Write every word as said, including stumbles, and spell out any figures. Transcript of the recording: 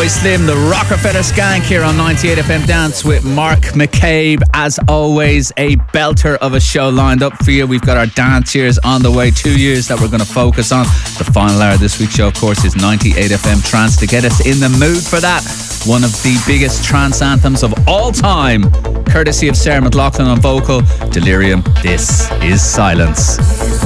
Slim, the Rockefeller Skank here on ninety-eight F M Dance with Mark McCabe. As always, a belter of a show lined up for you. We've got our dance years on the way, two years that we're going to focus on. The final hour of this week's show, of course, is ninety-eight F M Trance. To get us in the mood for that, one of the biggest trance anthems of all time, courtesy of Sarah McLachlan on vocal, Delirium, this is Silence.